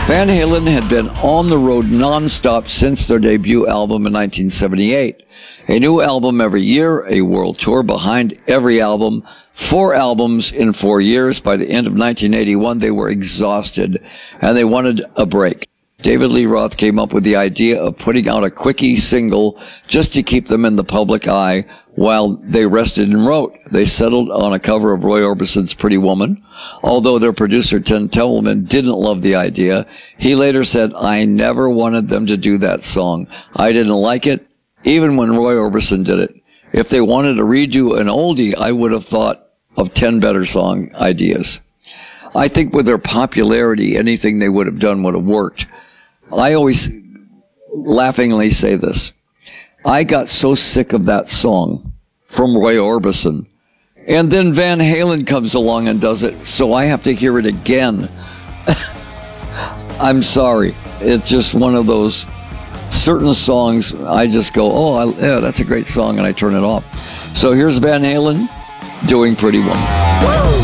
Van Halen had been on the road nonstop since their debut album in 1978. A new album every year, a world tour behind every album, 4 albums in 4 years. By the end of 1981, they were exhausted and they wanted a break. David Lee Roth came up with the idea of putting out a quickie single just to keep them in the public eye while they rested and wrote. They settled on a cover of Roy Orbison's Pretty Woman. Although their producer, Tim Templeman, didn't love the idea, he later said, "I never wanted them to do that song. I didn't like it, even when Roy Orbison did it. If they wanted to redo an oldie, I would have thought of 10 better song ideas." I think with their popularity, anything they would have done would have worked. I always laughingly say this. I got so sick of that song from Roy Orbison. And then Van Halen comes along and does it, so I have to hear it again. I'm sorry. It's just one of those certain songs I just go, oh, yeah, that's a great song, and I turn it off. So here's Van Halen doing Pretty Woman.